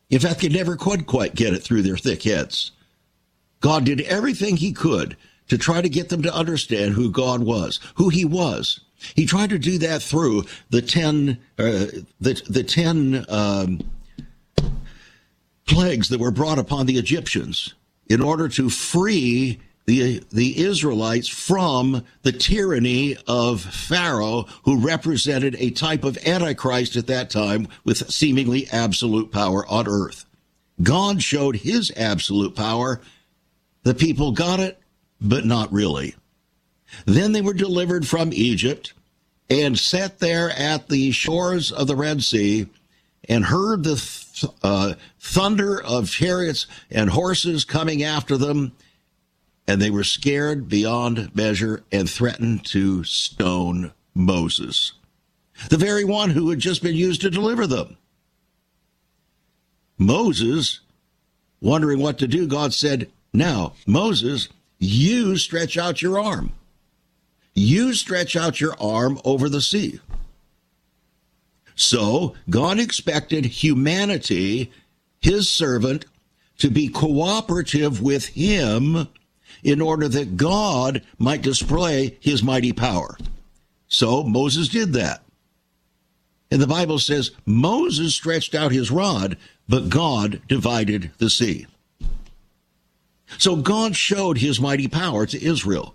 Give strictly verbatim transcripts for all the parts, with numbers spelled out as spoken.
In fact, they never could quite get it through their thick heads. God did everything he could to try to get them to understand who God was, who he was. He tried to do that through the ten, uh, the, the ten um, plagues that were brought upon the Egyptians in order to free the, the Israelites from the tyranny of Pharaoh, who represented a type of Antichrist at that time with seemingly absolute power on earth. God showed his absolute power. The people got it, but not really. Then they were delivered from Egypt and sat there at the shores of the Red Sea and heard the th- uh, thunder of chariots and horses coming after them. And they were scared beyond measure and threatened to stone Moses, the very one who had just been used to deliver them. Moses, wondering what to do, God said, "Now, Moses, you stretch out your arm. You stretch out your arm over the sea." So God expected humanity, his servant, to be cooperative with him in order that God might display his mighty power. So Moses did that. And the Bible says Moses stretched out his rod, but God divided the sea. So God showed his mighty power to Israel.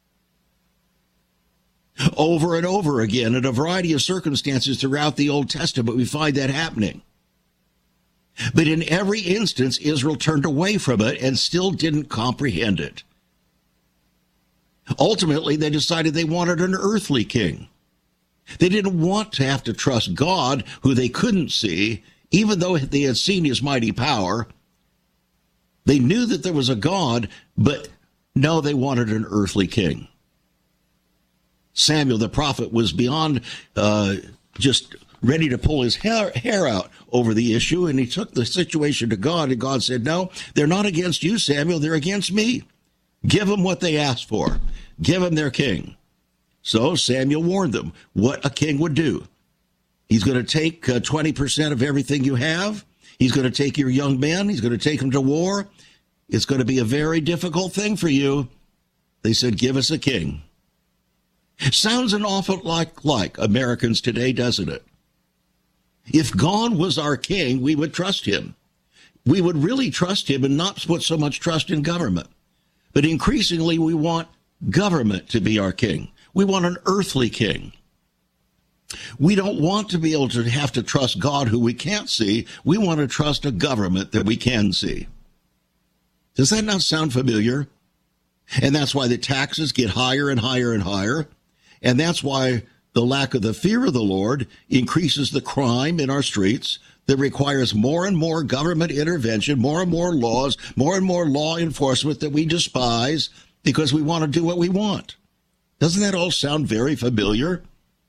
Over and over again, in a variety of circumstances throughout the Old Testament, we find that happening. But in every instance, Israel turned away from it and still didn't comprehend it. Ultimately, they decided they wanted an earthly king. They didn't want to have to trust God, who they couldn't see, even though they had seen his mighty power. They knew that there was a God, but no, they wanted an earthly king. Samuel the prophet was beyond uh, just ready to pull his hair, hair out over the issue, and he took the situation to God, and God said, "No, they're not against you, Samuel, they're against me. Give them what they asked for. Give them their king." So Samuel warned them what a king would do. He's going to take uh, twenty percent of everything you have. He's going to take your young men. He's going to take them to war. It's going to be a very difficult thing for you. They said, "Give us a king." Sounds an awful lot like Americans today, doesn't it? If God was our king, we would trust him. We would really trust him and not put so much trust in government. But increasingly, we want government to be our king. We want an earthly king. We don't want to be able to have to trust God, who we can't see. We want to trust a government that we can see. Does that not sound familiar? And that's why the taxes get higher and higher and higher. And that's why the lack of the fear of the Lord increases the crime in our streets that requires more and more government intervention, more and more laws, more and more law enforcement that we despise because we want to do what we want. Doesn't that all sound very familiar?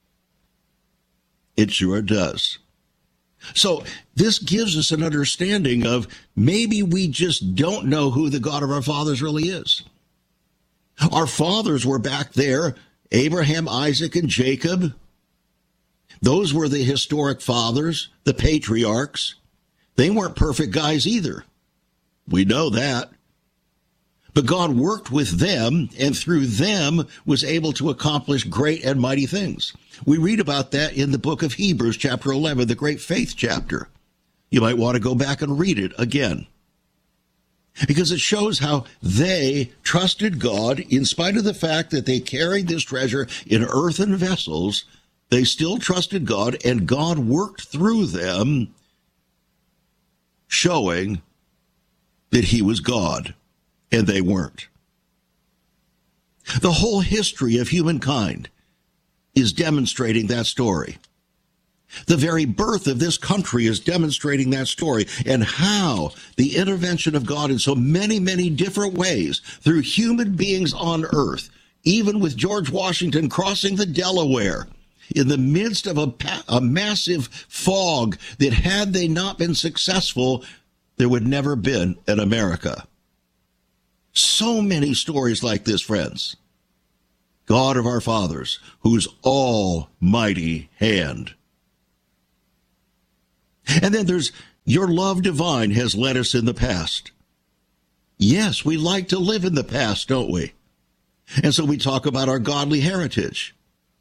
It sure does. So this gives us an understanding of maybe we just don't know who the God of our fathers really is. Our fathers were back there, Abraham, Isaac, and Jacob. Those were the historic fathers, the patriarchs. They weren't perfect guys either. We know that. But God worked with them, and through them was able to accomplish great and mighty things. We read about that in the book of Hebrews, chapter eleven, the great faith chapter. You might want to go back and read it again, because it shows how they trusted God in spite of the fact that they carried this treasure in earthen vessels. They still trusted God, and God worked through them, showing that he was God, and they weren't. The whole history of humankind is demonstrating that story. The very birth of this country is demonstrating that story, and how the intervention of God in so many, many different ways through human beings on earth, even with George Washington crossing the Delaware in the midst of a, a massive fog that had they not been successful, there would never have been an America. So many stories like this, friends. God of our fathers, whose almighty hand. And then there's Your love divine has led us in the past. Yes, we like to live in the past, don't we? And so we talk about our godly heritage.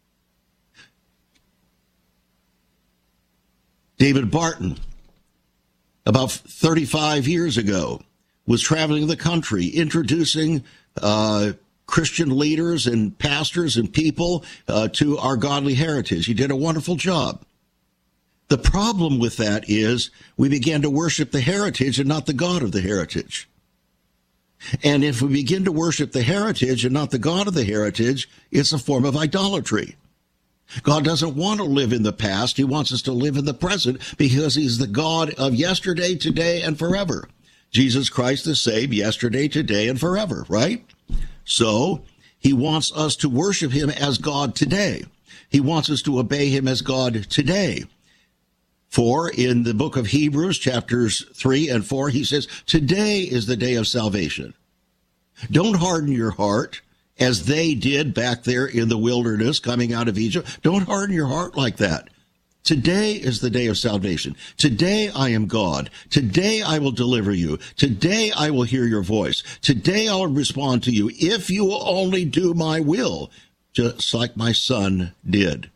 David Barton, about thirty-five years ago, was traveling the country introducing uh, Christian leaders and pastors and people uh, to our godly heritage. He did a wonderful job. The problem with that is we began to worship the heritage and not the God of the heritage. And if we begin to worship the heritage and not the God of the heritage, it's a form of idolatry. God doesn't want to live in the past. He wants us to live in the present because he's the God of yesterday, today, and forever. Jesus Christ the same yesterday, today, and forever, right? So he wants us to worship him as God today. He wants us to obey him as God today. For in the book of Hebrews, chapters three and four, he says, today is the day of salvation. Don't harden your heart as they did back there in the wilderness coming out of Egypt. Don't harden your heart like that. Today is the day of salvation. Today I am God. Today I will deliver you. Today I will hear your voice. Today I'll respond to you if you will only do my will, just like my son did.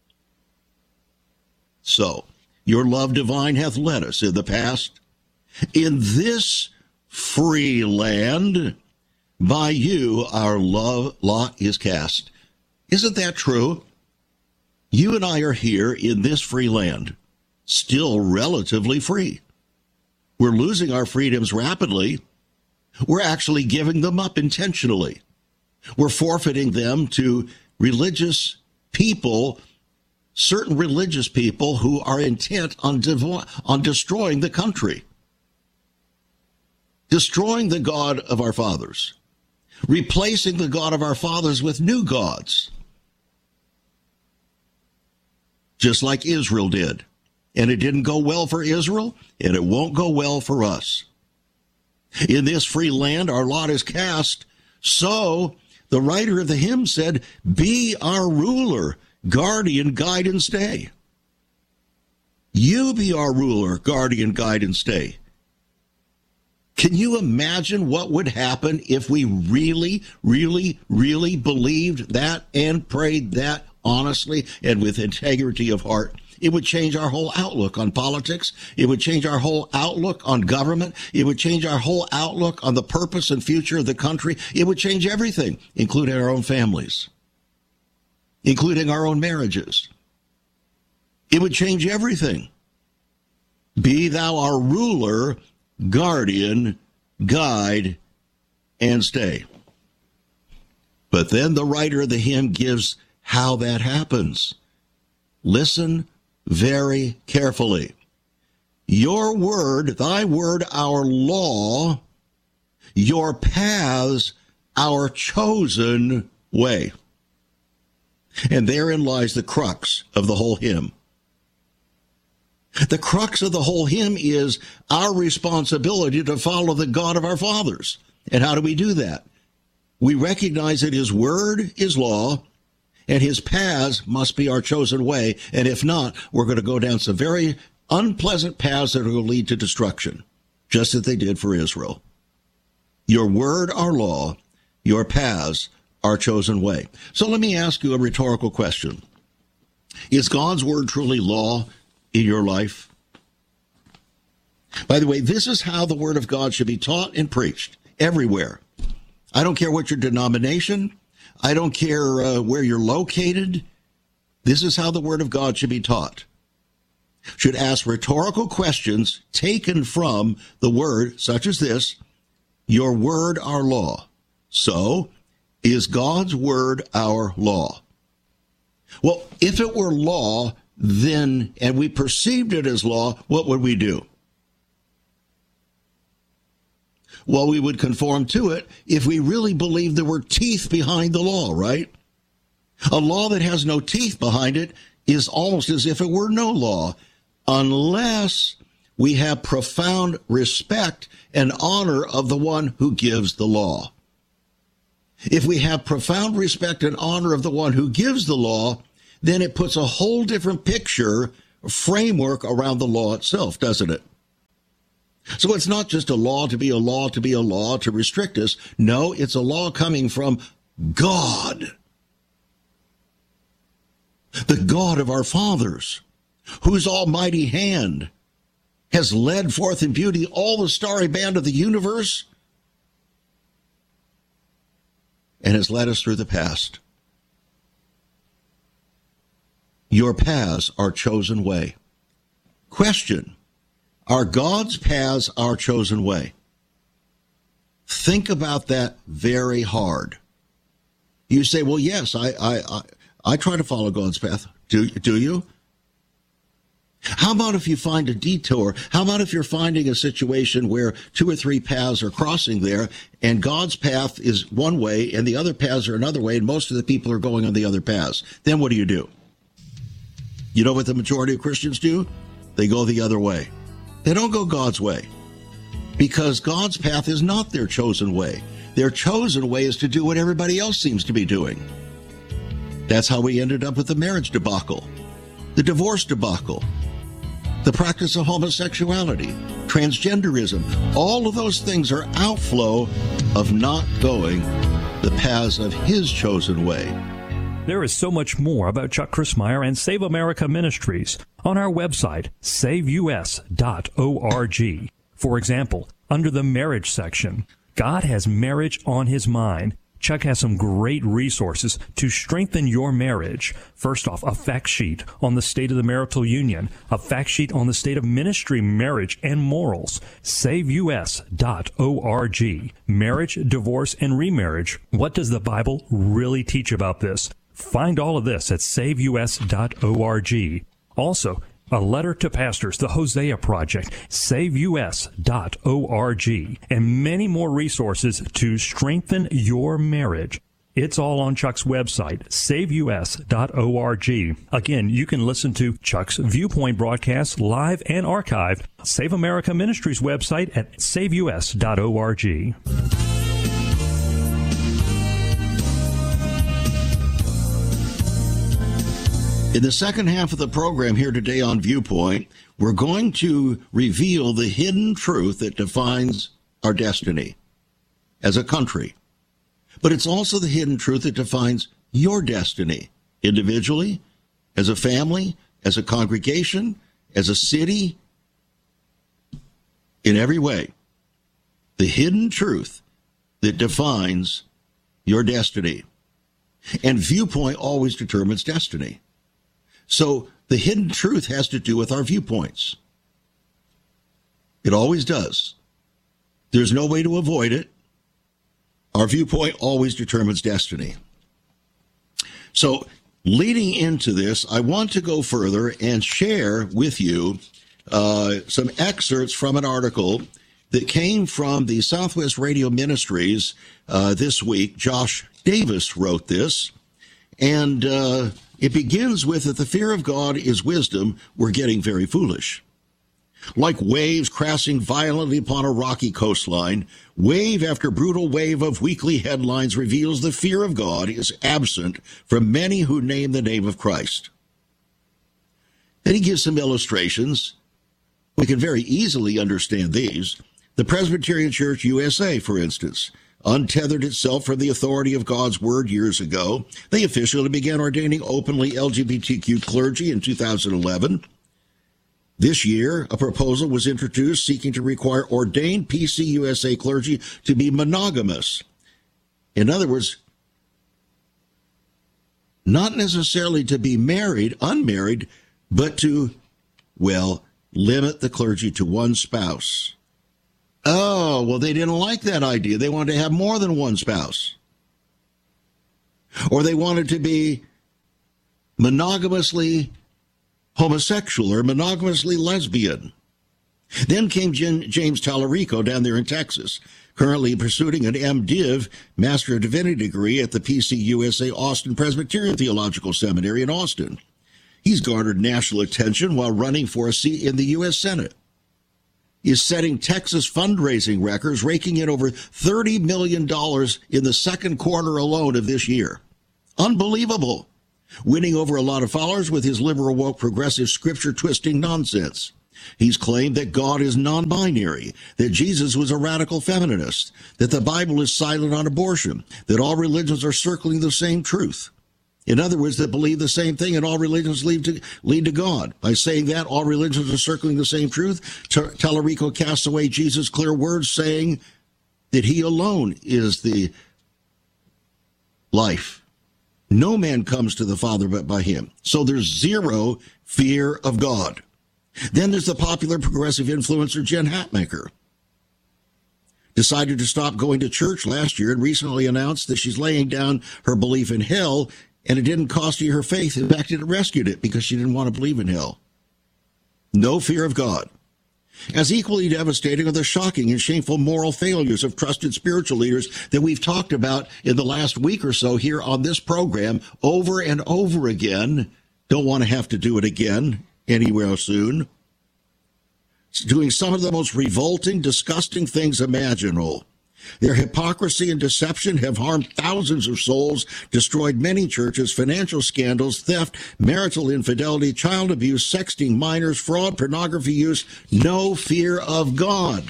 So, your love divine hath led us in the past. In this free land, by you our love lot is cast. Isn't that true? You and I are here in this free land, still relatively free. We're losing our freedoms rapidly. We're actually giving them up intentionally. We're forfeiting them to religious people, certain religious people who are intent on, devo- on destroying the country, destroying the God of our fathers, replacing the God of our fathers with new gods, just like Israel did. And it didn't go well for Israel, and it won't go well for us. In this free land, our lot is cast. So the writer of the hymn said, be our ruler, guardian, guide, and stay. You be our ruler, guardian, guide, and stay. Can you imagine what would happen if we really, really, really believed that and prayed that honestly and with integrity of heart? It would change our whole outlook on politics. It would change our whole outlook on government. It would change our whole outlook on the purpose and future of the country. It would change everything, including our own families, including our own marriages. It would change everything. Be thou our ruler, guardian, guide, and stay. But then the writer of the hymn gives how that happens. Listen very carefully. Your word, thy word, our law, your paths, our chosen way. And therein lies the crux of the whole hymn. The crux of the whole hymn is our responsibility to follow the God of our fathers. And how do we do that? We recognize that his word is law, and his paths must be our chosen way. And if not, we're going to go down some very unpleasant paths that are going to lead to destruction, just as they did for Israel. Your word, our law, your paths, our chosen way. So let me ask you a rhetorical question. Is God's word truly law in your life? By the way, this is how the word of God should be taught and preached everywhere. I don't care what your denomination. I don't care uh, where you're located. This is how the word of God should be taught. Should ask rhetorical questions taken from the word, such as this, your word, our law. So, is God's word our law? Well, if it were law, then, and we perceived it as law, what would we do? Well, we would conform to it if we really believed there were teeth behind the law, right? A law that has no teeth behind it is almost as if it were no law, unless we have profound respect and honor of the one who gives the law. If we have profound respect and honor of the one who gives the law, then it puts a whole different picture, framework around the law itself, doesn't it? So it's not just a law to be a law to be a law to restrict us. No, it's a law coming from God, the God of our fathers, whose almighty hand has led forth in beauty all the starry band of the universe and has led us through the past. Your paths are chosen way. Question: are God's paths our chosen way? Think about that very hard. You say, well, yes, I I I, I try to follow God's path. Do, do you? How about if you find a detour? How about if you're finding a situation where two or three paths are crossing there and God's path is one way and the other paths are another way and most of the people are going on the other paths? Then what do you do? You know what the majority of Christians do? They go the other way. They don't go God's way because God's path is not their chosen way. Their chosen way is to do what everybody else seems to be doing. That's how we ended up with the marriage debacle, the divorce debacle, the practice of homosexuality, transgenderism. All of those things are outflow of not going the paths of his chosen way. There is so much more about Chuck Crismier and Save America Ministries on our website, save u s dot org. For example, under the marriage section, God has marriage on his mind. Chuck has some great resources to strengthen your marriage. First off, a fact sheet on the state of the marital union, a fact sheet on the state of ministry, marriage, and morals. save u s dot org. Marriage, divorce, and remarriage. What does the Bible really teach about this? Find all of this at save u s dot org. Also, a letter to pastors, the Hosea Project, save u s dot org, and many more resources to strengthen your marriage. It's all on Chuck's website, save u s dot org. Again, you can listen to Chuck's Viewpoint broadcasts live and archived. Save America Ministries website at save u s dot org. In the second half of the program here today on Viewpoint, we're going to reveal the hidden truth that defines our destiny as a country. But it's also the hidden truth that defines your destiny individually, as a family, as a congregation, as a city, in every way. The hidden truth that defines your destiny. And Viewpoint always determines destiny. So the hidden truth has to do with our viewpoints. It always does. There's no way to avoid it. Our viewpoint always determines destiny. So leading into this, I want to go further and share with you uh, some excerpts from an article that came from the Southwest Radio Ministries uh, this week. Josh Davis wrote this, and uh, it begins with that the fear of God is wisdom. We're getting very foolish. Like waves crashing violently upon a rocky coastline, wave after brutal wave of weekly headlines reveals the fear of God is absent from many who name the name of Christ. Then he gives some illustrations. We can very easily understand these. The Presbyterian Church U S A, for instance, untethered itself from the authority of God's word years ago. They officially began ordaining openly L G B T Q clergy in two thousand eleven. This year, a proposal was introduced seeking to require ordained P C U S A clergy to be monogamous. In other words, not necessarily to be married, unmarried, but to, well, limit the clergy to one spouse. Oh, well, they didn't like that idea. They wanted to have more than one spouse. Or they wanted to be monogamously homosexual or monogamously lesbian. Then came Jen, James Tallarico down there in Texas, currently pursuing an MDiv, Master of Divinity degree at the P C U S A Austin Presbyterian Theological Seminary in Austin. He's garnered national attention while running for a seat in the U S Senate. Is setting Texas fundraising records, raking in over thirty million dollars in the second quarter alone of this year. Unbelievable. Winning over a lot of followers with his liberal, woke, progressive, scripture-twisting nonsense. He's claimed that God is non-binary, that Jesus was a radical feminist, that the Bible is silent on abortion, that all religions are circling the same truth. In other words, that believe the same thing and all religions lead to, lead to God. By saying that, all religions are circling the same truth, Tallarico casts away Jesus' clear words saying that he alone is the life. No man comes to the Father but by him. So there's zero fear of God. Then there's the popular progressive influencer Jen Hatmaker. Decided to stop going to church last year and recently announced that she's laying down her belief in hell, and it didn't cost her her faith. In fact, it rescued it because she didn't want to believe in hell. No fear of God. As equally devastating are the shocking and shameful moral failures of trusted spiritual leaders that we've talked about in the last week or so here on this program over and over again. Don't want to have to do it again anywhere soon. It's doing some of the most revolting, disgusting things imaginable. Their hypocrisy and deception have harmed thousands of souls, destroyed many churches, financial scandals, theft, marital infidelity, child abuse, sexting minors, fraud, pornography use, no fear of God.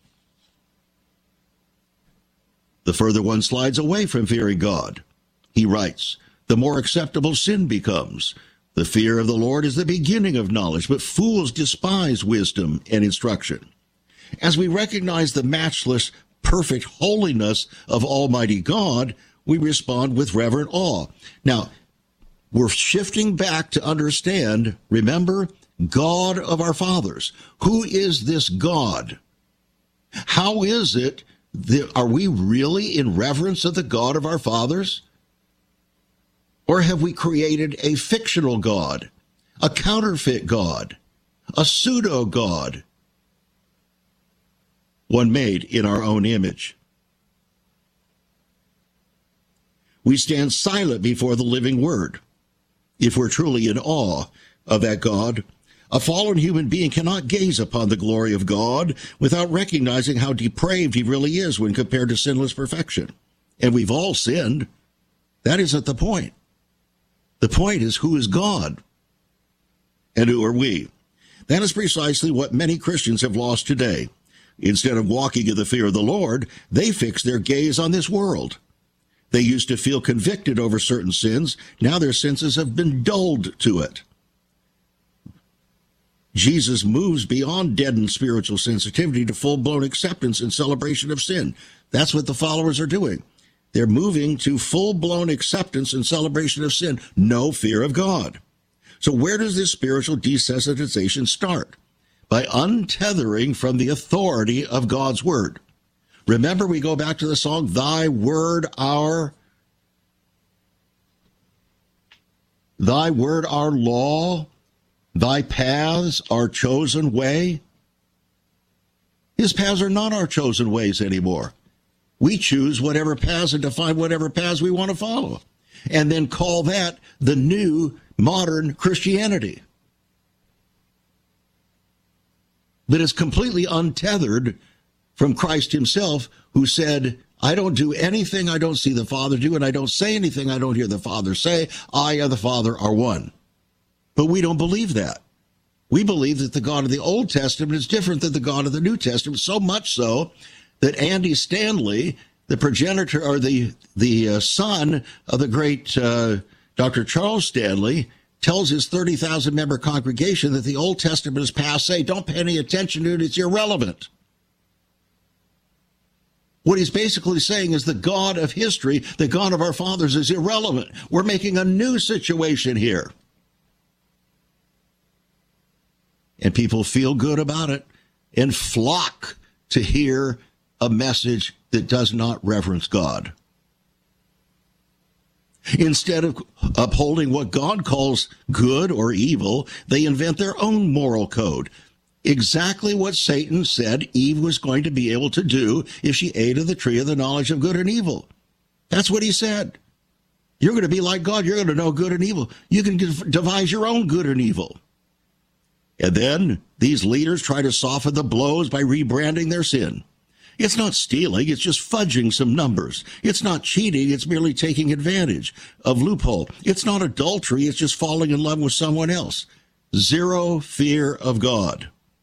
The further one slides away from fearing God, he writes, the more acceptable sin becomes. The fear of the Lord is the beginning of knowledge, but fools despise wisdom and instruction. As we recognize the matchless, perfect holiness of Almighty God, we respond with reverent awe. Now, we're shifting back to understand, remember, God of our fathers. Who is this God? How is it that, are we really in reverence of the God of our fathers? Or have we created a fictional God, a counterfeit God, a pseudo-God, one made in our own image? We stand silent before the living word. If we're truly in awe of that God, a fallen human being cannot gaze upon the glory of God without recognizing how depraved he really is when compared to sinless perfection. And we've all sinned. That isn't the point. The point is, who is God? And who are we? That is precisely what many Christians have lost today. Instead of walking in the fear of the Lord, they fix their gaze on this world. They used to feel convicted over certain sins. Now their senses have been dulled to it. Jesus moves beyond deadened spiritual sensitivity to full-blown acceptance and celebration of sin. That's what the followers are doing. They're moving to full-blown acceptance and celebration of sin, no fear of God. So where does this spiritual desensitization start? By untethering from the authority of God's word. Remember, we go back to the song, Thy word, our, Thy word, our law, Thy paths, our chosen way. His paths are not our chosen ways anymore. We choose whatever paths and define whatever paths we want to follow, and then call that the new modern Christianity. But it's completely untethered from Christ himself, who said, I don't do anything I don't see the Father do, and I don't say anything I don't hear the Father say. I and the Father are one. But we don't believe that. We believe that the God of the Old Testament is different than the God of the New Testament, so much so that Andy Stanley, the progenitor or the the uh, son of the great uh, Doctor Charles Stanley, tells his thirty thousand member congregation that the Old Testament is passé. Don't pay any attention to it. It's irrelevant. What he's basically saying is the God of history, the God of our fathers, is irrelevant. We're making a new situation here. And people feel good about it and flock to hear a message that does not reverence God. Instead of upholding what God calls good or evil, they invent their own moral code. Exactly what Satan said Eve was going to be able to do if she ate of the tree of the knowledge of good and evil. That's what he said. You're going to be like God. You're going to know good and evil. You can devise your own good and evil. And then these leaders try to soften the blows by rebranding their sin. It's not stealing, it's just fudging some numbers. It's not cheating, it's merely taking advantage of loophole. It's not adultery, it's just falling in love with someone else. Zero fear of God.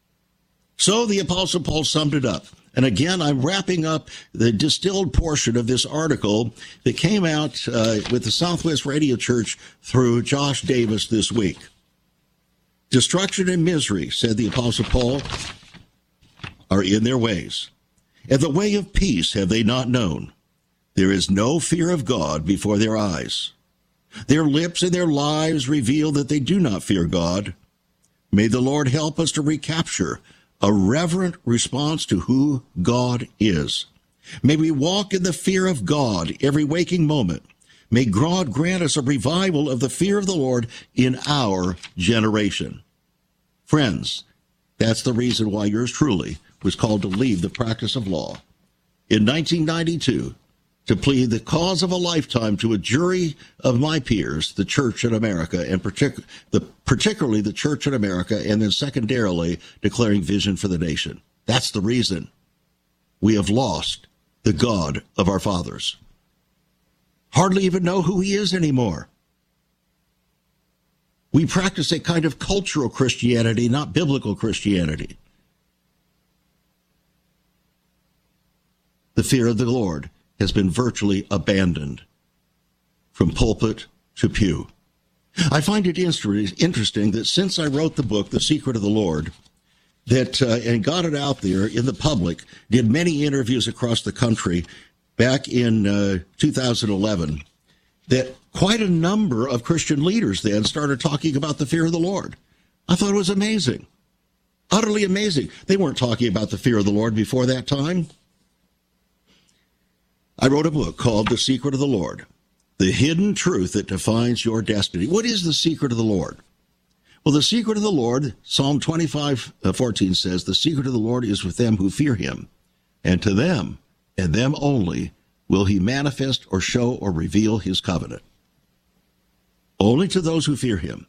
So the Apostle Paul summed it up. And again, I'm wrapping up the distilled portion of this article that came out uh, with the Southwest Radio Church through Josh Davis this week. Destruction and misery, said the Apostle Paul, are in their ways. And the way of peace have they not known. There is no fear of God before their eyes. Their lips and their lives reveal that they do not fear God. May the Lord help us to recapture a reverent response to who God is. May we walk in the fear of God every waking moment. May God grant us a revival of the fear of the Lord in our generation. Friends, that's the reason why yours truly was called to leave the practice of law in nineteen ninety-two to plead the cause of a lifetime to a jury of my peers, the church in America, and partic- the, particularly the church in America, and then secondarily declaring vision for the nation. That's the reason we have lost the God of our fathers. Hardly even know who he is anymore. We practice a kind of cultural Christianity, not biblical Christianity. The fear of the Lord has been virtually abandoned from pulpit to pew. I find it interesting that since I wrote the book, The Secret of the Lord, that uh, and got it out there in the public, did many interviews across the country back in uh, two thousand eleven, that quite a number of Christian leaders then started talking about the fear of the Lord. I thought it was amazing, utterly amazing. They weren't talking about the fear of the Lord before that time. I wrote a book called The Secret of the Lord, the hidden truth that defines your destiny. What is the secret of the Lord? Well, the secret of the Lord, Psalm twenty-five fourteen says, the secret of the Lord is with them who fear him, and to them, and them only, will he manifest or show or reveal his covenant. Only to those who fear him.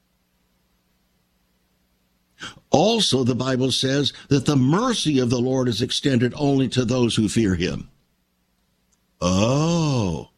Also, the Bible says that the mercy of the Lord is extended only to those who fear him. Oh,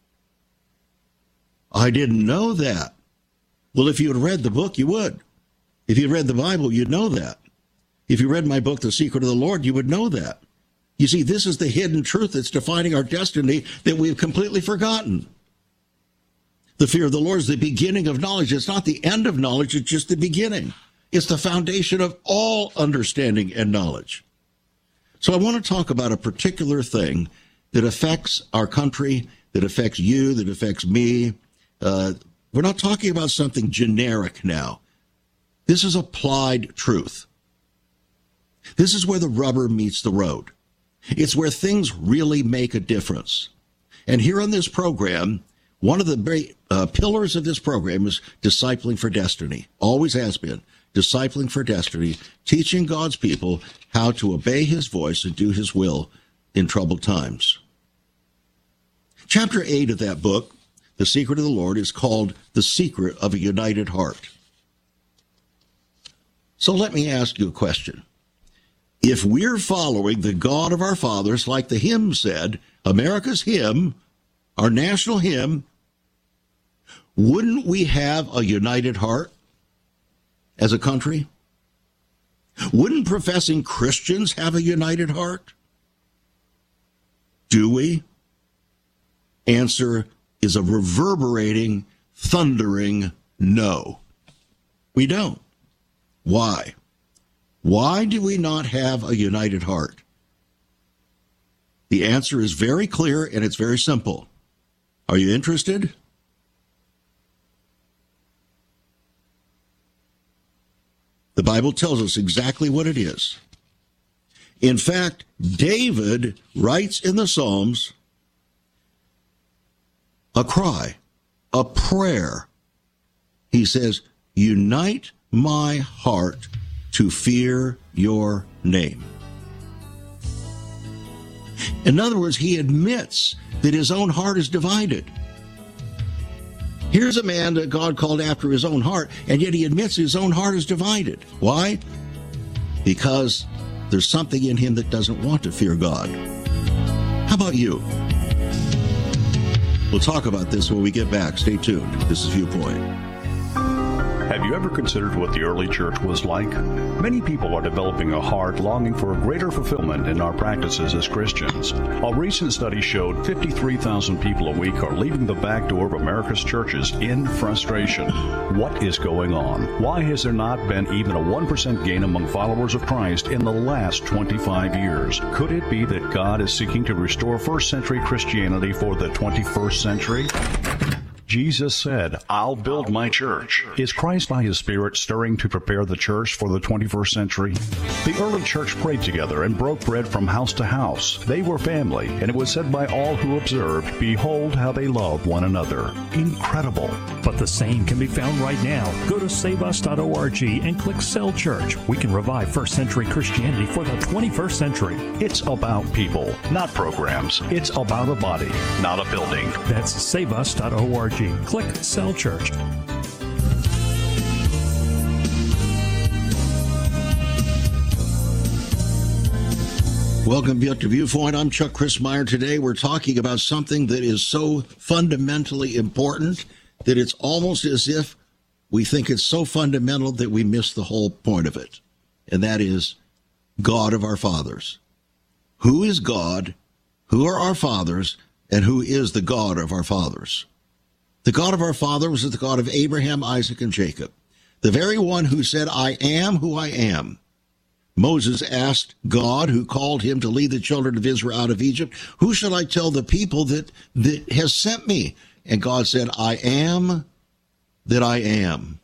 I didn't know that. Well, if you had read the book, you would. If you read the Bible, you'd know that. If you read my book, The Secret of the Lord, you would know that. You see, this is the hidden truth that's defining our destiny that we've completely forgotten. The fear of the Lord is the beginning of knowledge. It's not the end of knowledge, it's just the beginning. It's the foundation of all understanding and knowledge. So I want to talk about a particular thing that affects our country, that affects you, that affects me. Uh, we're not talking about something generic now. This is applied truth. This is where the rubber meets the road. It's where things really make a difference. And here on this program, one of the great uh, pillars of this program is Discipling for Destiny. Always has been. Discipling for Destiny, teaching God's people how to obey his voice and do his will in troubled times. Chapter eight of that book, The Secret of the Lord, is called The Secret of a United Heart. So let me ask you a question. If we're following the God of our fathers, like the hymn said, America's hymn, our national hymn, wouldn't we have a united heart as a country? Wouldn't professing Christians have a united heart? Do we? Answer is a reverberating, thundering no. We don't. Why? Why do we not have a united heart? The answer is very clear and it's very simple. Are you interested? The Bible tells us exactly what it is. In fact, David writes in the Psalms a cry, a prayer. He says, unite my heart to fear your name. In other words, he admits that his own heart is divided. Here's a man that God called after his own heart, and yet he admits his own heart is divided. Why? Because there's something in him that doesn't want to fear God. How about you? We'll talk about this when we get back. Stay tuned. This is Viewpoint. Have you ever considered what the early church was like? Many people are developing a heart longing for a greater fulfillment in our practices as Christians. A recent study showed fifty-three thousand people a week are leaving the back door of America's churches in frustration. What is going on? Why has there not been even a one percent gain among followers of Christ in the last twenty-five years? Could it be that God is seeking to restore first century Christianity for the twenty-first century? Jesus said, I'll build my church. Is Christ by His Spirit stirring to prepare the church for the twenty-first century? The early church prayed together and broke bread from house to house. They were family, and it was said by all who observed, behold how they love one another. Incredible. But the same can be found right now. Go to save us dot org and click Cell Church. We can revive first century Christianity for the twenty-first century. It's about people, not programs. It's about a body, not a building. That's save us dot org. Click Cell Church. Welcome back to Viewpoint. I'm Chuck Crismier. Today we're talking about something that is so fundamentally important that it's almost as if we think it's so fundamental that we miss the whole point of it. And that is God of our fathers. Who is God? Who are our fathers? And who is the God of our fathers? The God of our fathers is the God of Abraham, Isaac, and Jacob, the very one who said, I am who I am. Moses asked God, who called him to lead the children of Israel out of Egypt, who shall I tell the people that, that has sent me? And God said, I am that I am.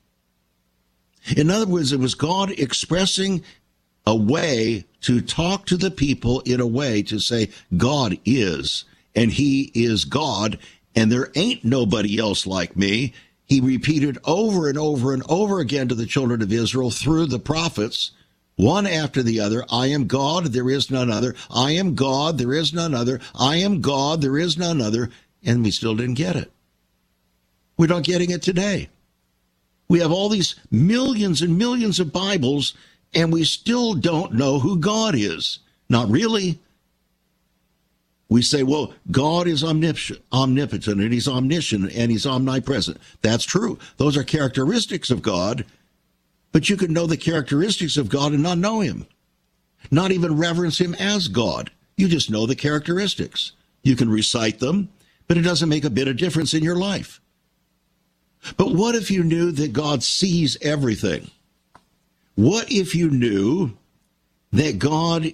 In other words, it was God expressing a way to talk to the people in a way to say, God is, and He is God, and there ain't nobody else like me. He repeated over and over and over again to the children of Israel through the prophets, one after the other, I am God, there is none other. I am God, there is none other. I am God, there is none other. And we still didn't get it. We're not getting it today. We have all these millions and millions of Bibles, and we still don't know who God is. Not really. We say, well, God is omnipotent, omnipotent, and He's omniscient, and He's omnipresent. That's true. Those are characteristics of God, but you can know the characteristics of God and not know Him, not even reverence Him as God. You just know the characteristics. You can recite them, but it doesn't make a bit of difference in your life. But what if you knew that God sees everything? What if you knew that God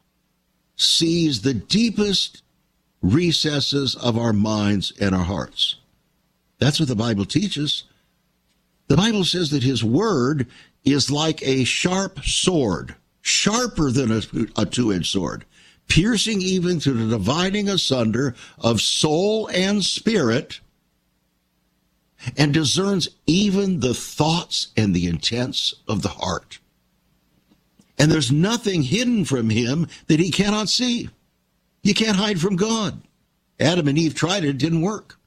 sees the deepest recesses of our minds and our hearts? That's what the Bible teaches. The Bible says that His word is like a sharp sword, sharper than a, a two-edged sword, piercing even to the dividing asunder of soul and spirit, and discerns even the thoughts and the intents of the heart. And there's nothing hidden from Him that He cannot see. You can't hide from God. Adam and Eve tried it, it didn't work.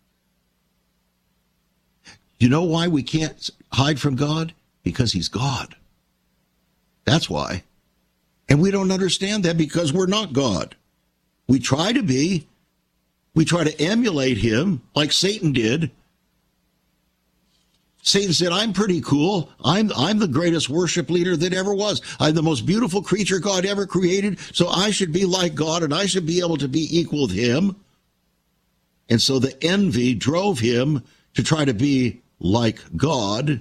You know why we can't hide from God? Because He's God. That's why. And we don't understand that because we're not God. We try to be. We try to emulate Him like Satan did. Satan said, I'm pretty cool. I'm I'm the greatest worship leader that ever was. I'm the most beautiful creature God ever created, so I should be like God, and I should be able to be equal with Him. And so the envy drove him to try to be like God,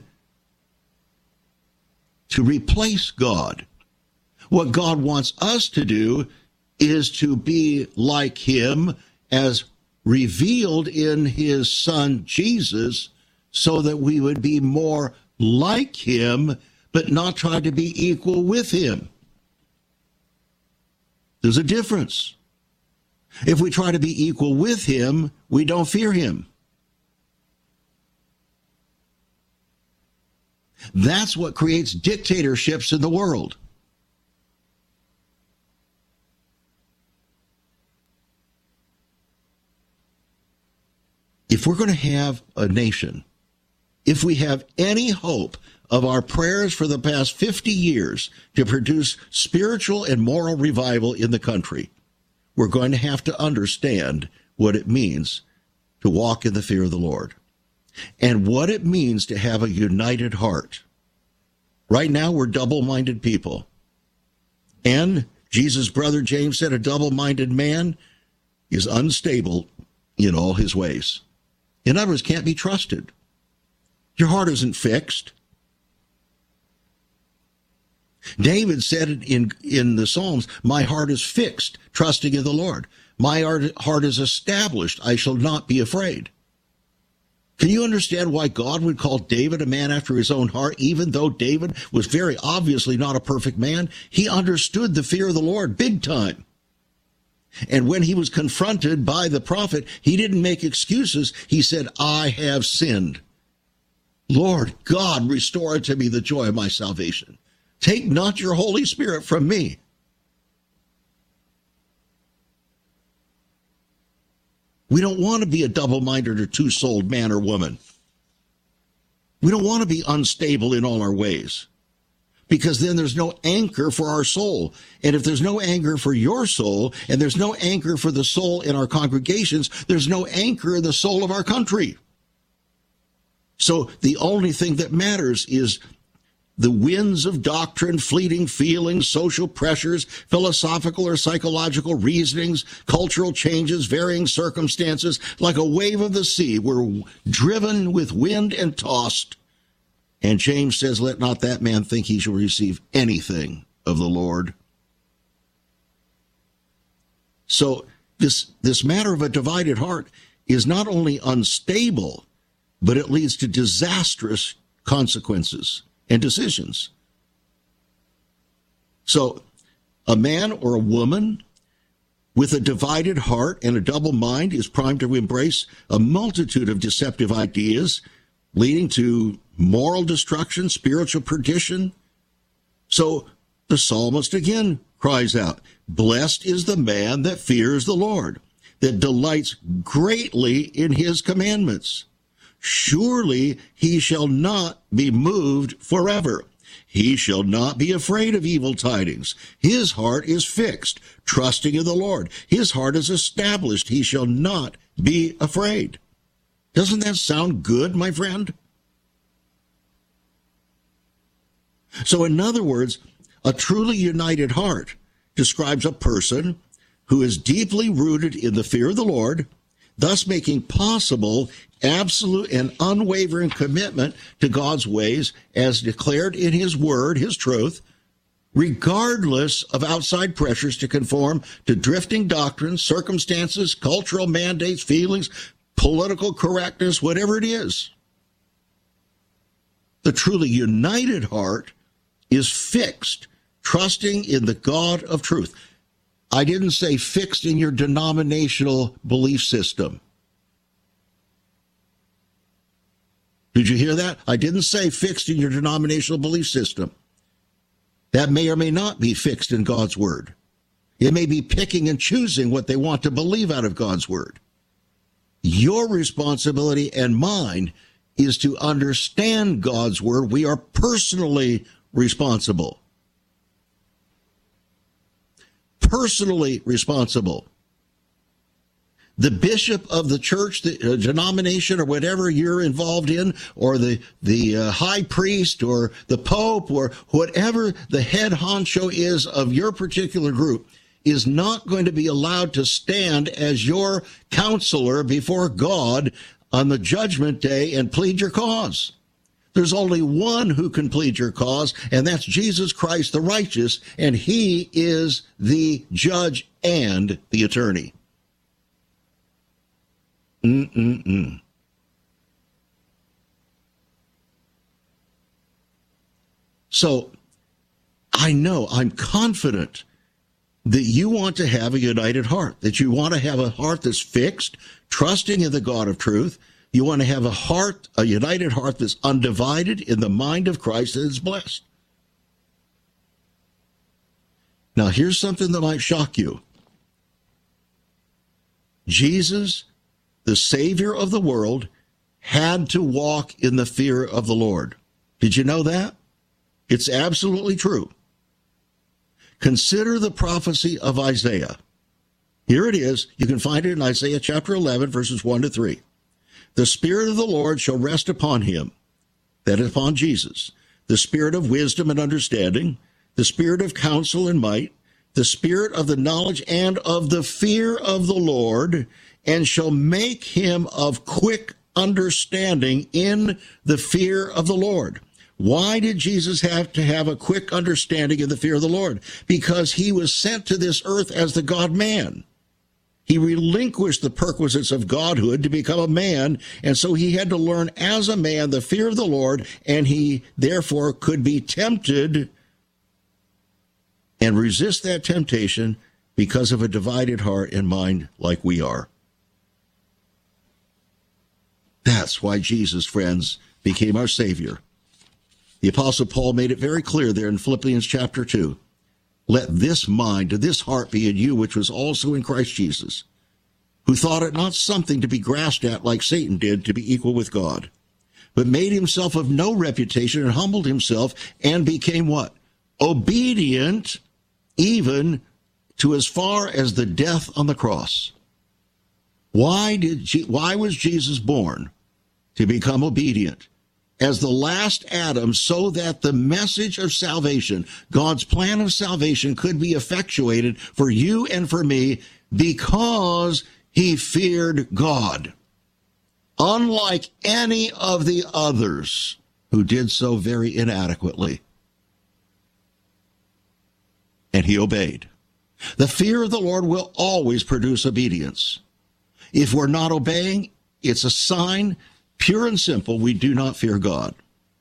to replace God. What God wants us to do is to be like Him as revealed in His Son, Jesus, so that we would be more like Him, but not try to be equal with Him. There's a difference. If we try to be equal with Him, we don't fear Him. That's what creates dictatorships in the world. If we're going to have a nation, if we have any hope of our prayers for the past fifty years to produce spiritual and moral revival in the country, we're going to have to understand what it means to walk in the fear of the Lord. and what it means to have a united heart. Right now, we're double-minded people. And Jesus' brother James said a double-minded man is unstable in all his ways. In other words, can't be trusted. Your heart isn't fixed. David said in, in the Psalms, my heart is fixed, trusting in the Lord. My heart is established. I shall not be afraid. Can you understand why God would call David a man after his own heart, even though David was very obviously not a perfect man? He understood the fear of the Lord big time. And when he was confronted by the prophet, he didn't make excuses. He said, I have sinned. Lord God, restore unto me the joy of my salvation. Take not your Holy Spirit from me. We don't want to be a double-minded or two-souled man or woman. We don't want to be unstable in all our ways, because then there's no anchor for our soul. And if there's no anchor for your soul, and there's no anchor for the soul in our congregations, there's no anchor in the soul of our country. So the only thing that matters is the winds of doctrine, fleeting feelings, social pressures, philosophical or psychological reasonings, cultural changes, varying circumstances. Like a wave of the sea, we're driven with wind and tossed. And James says, let not that man think he shall receive anything of the Lord. So this, this matter of a divided heart is not only unstable, but it leads to disastrous consequences and decisions. So a man or a woman with a divided heart and a double mind is primed to embrace a multitude of deceptive ideas, leading to moral destruction, spiritual perdition. So the psalmist again cries out, blessed is the man that fears the Lord, that delights greatly in his commandments. Surely he shall not be moved forever. He shall not be afraid of evil tidings. His heart is fixed, trusting in the Lord. His heart is established. He shall not be afraid. Doesn't that sound good, my friend? So in other words, a truly united heart describes a person who is deeply rooted in the fear of the Lord, thus making possible absolute and unwavering commitment to God's ways as declared in his word, his truth, regardless of outside pressures to conform to drifting doctrines, circumstances, cultural mandates, feelings, political correctness, whatever it is. The truly united heart is fixed, trusting in the God of truth. I didn't say fixed in your denominational belief system. Did you hear that? I didn't say fixed in your denominational belief system. That may or may not be fixed in God's word. It may be picking and choosing what they want to believe out of God's word. Your responsibility and mine is to understand God's word. We are personally responsible. Personally responsible. The bishop of the church, the uh, denomination, or whatever you're involved in, or the, the uh, high priest, or the pope, or whatever the head honcho is of your particular group, is not going to be allowed to stand as your counselor before God on the judgment day and plead your cause. There's only one who can plead your cause, and that's Jesus Christ the righteous, and he is the judge and the attorney. Mm-mm-mm. So I know, I'm confident that you want to have a united heart, that you want to have a heart that's fixed, trusting in the God of truth. You want to have a heart, a united heart that's undivided in the mind of Christ that is blessed. Now, here's something that might shock you. Jesus, the Savior of the world, had to walk in the fear of the Lord. Did you know that? It's absolutely true. Consider the prophecy of Isaiah. Here it is. You can find it in Isaiah chapter eleven, verses one to three. the Spirit of the Lord shall rest upon him, that is upon Jesus, the Spirit of wisdom and understanding, the Spirit of counsel and might, the Spirit of the knowledge and of the fear of the Lord, and shall make him of quick understanding in the fear of the Lord. Why did Jesus have to have a quick understanding of the fear of the Lord? Because he was sent to this earth as the God-man. He relinquished the perquisites of godhood to become a man, and so he had to learn as a man the fear of the Lord, and he therefore could be tempted and resist that temptation because of a divided heart and mind like we are. That's why Jesus, friends, became our Savior. The Apostle Paul made it very clear there in Philippians chapter two. Let this mind, this heart be in you, which was also in Christ Jesus, who thought it not something to be grasped at like Satan did, to be equal with God, but made himself of no reputation and humbled himself and became what? Obedient even to as far as the death on the cross. Why did Je- why was Jesus born? To become obedient as the last Adam, so that the message of salvation, God's plan of salvation, could be effectuated for you and for me, because he feared God, unlike any of the others who did so very inadequately. And he obeyed. The fear of the Lord will always produce obedience. If we're not obeying, it's a sign, pure and simple, we do not fear God.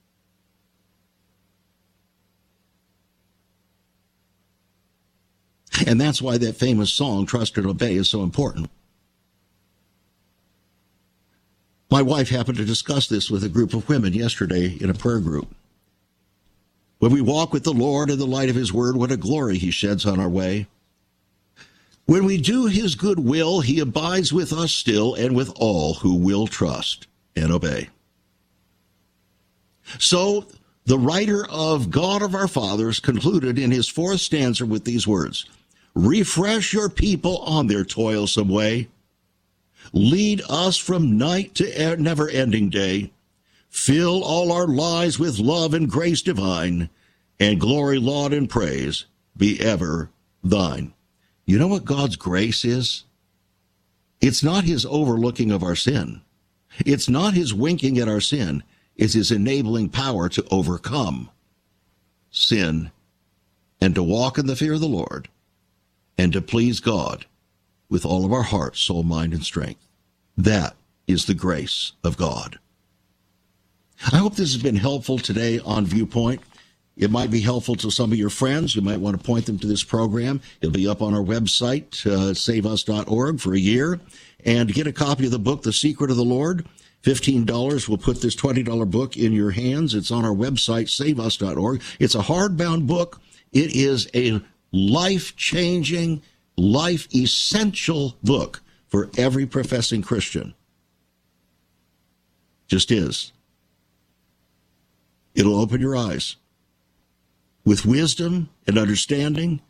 And that's why that famous song, Trust and Obey, is so important. My wife happened to discuss this with a group of women yesterday in a prayer group. When we walk with the Lord in the light of his word, what a glory he sheds on our way. When we do his good will, he abides with us still and with all who will trust and obey. So the writer of God of our fathers concluded in his fourth stanza with these words: refresh your people on their toilsome way. Lead us from night to never-ending day. Fill all our lives with love and grace divine, and glory, laud, and praise be ever thine. You know what God's grace is? It's not his overlooking of our sin. It's not his winking at our sin. It's his enabling power to overcome sin and to walk in the fear of the Lord and to please God with all of our heart, soul, mind, and strength. That is the grace of God. I hope this has been helpful today on Viewpoint. It might be helpful to some of your friends. You might want to point them to this program. It'll be up on our website, uh, save us dot org, for a year. And get a copy of the book, The Secret of the Lord. fifteen dollars will put this twenty dollars book in your hands. It's on our website, save us dot org. It's a hardbound book. It is a life-changing, life-essential book for every professing Christian. Just is. It'll open your eyes with wisdom and understanding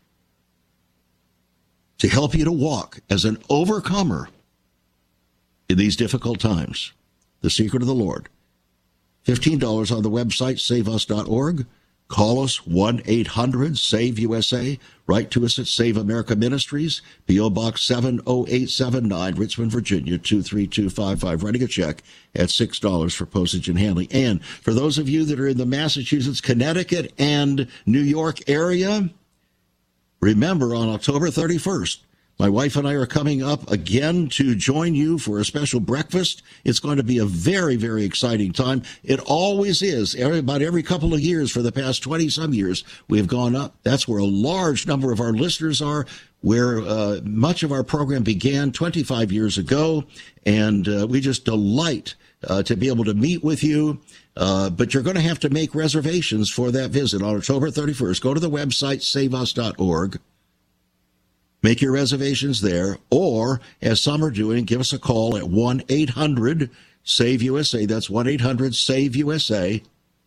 to help you to walk as an overcomer in these difficult times. The Secret of the Lord. fifteen dollars on the website, save us dot org. Call us, one eight hundred save U S A. Write to us at Save America Ministries, P O Box seven oh eight seven nine, Richmond, Virginia, two three two five five. Writing a check at six dollars for postage and handling. And for those of you that are in the Massachusetts, Connecticut, and New York area, remember on October thirty-first, my wife and I are coming up again to join you for a special breakfast. It's going to be a very, very exciting time. It always is. Every, about every couple of years for the past twenty-some years, we have gone up. That's where a large number of our listeners are, where uh, much of our program began twenty-five years ago. And uh, we just delight uh, to be able to meet with you. Uh, but you're going to have to make reservations for that visit on October thirty-first. Go to the website, save us dot org. Make your reservations there, or, as some are doing, give us a call at one eight hundred save U S A. That's one eight hundred save U S A.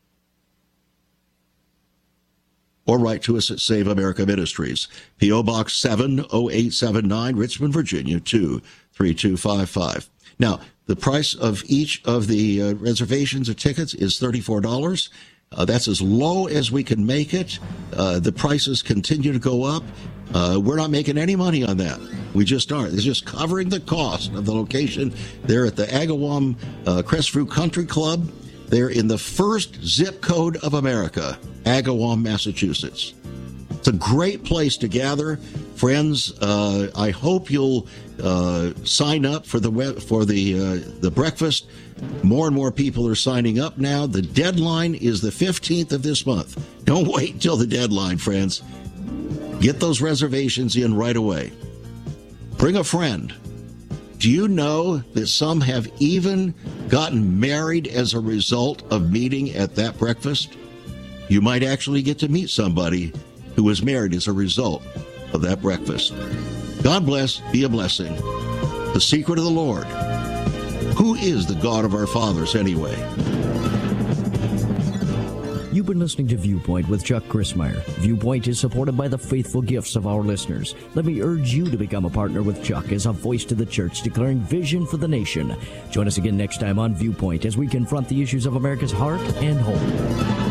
Or write to us at Save America Ministries, P O Box seven oh eight seven nine, Richmond, Virginia, two three two five five. Now, the price of each of the uh, reservations or tickets is thirty-four dollars. Uh, that's as low as we can make it. Uh, the prices continue to go up. Uh, we're not making any money on that. We just aren't. It's just covering the cost of the location. They're at the Agawam uh, Crestview Country Club. They're in the first zip code of America, Agawam, Massachusetts. It's a great place to gather. Friends, uh, I hope you'll uh, sign up for the web, for the uh, the breakfast. More and more people are signing up now. The deadline is the fifteenth of this month. Don't wait till the deadline, friends. Get those reservations in right away. Bring a friend. Do you know that some have even gotten married as a result of meeting at that breakfast? You might actually get to meet somebody who was married as a result of that breakfast. God bless, be a blessing. The secret of the Lord. Who is the God of our fathers anyway? You've been listening to Viewpoint with Chuck Crismier. Viewpoint is supported by the faithful gifts of our listeners. Let me urge you to become a partner with Chuck as a voice to the church declaring vision for the nation. Join us again next time on Viewpoint as we confront the issues of America's heart and home.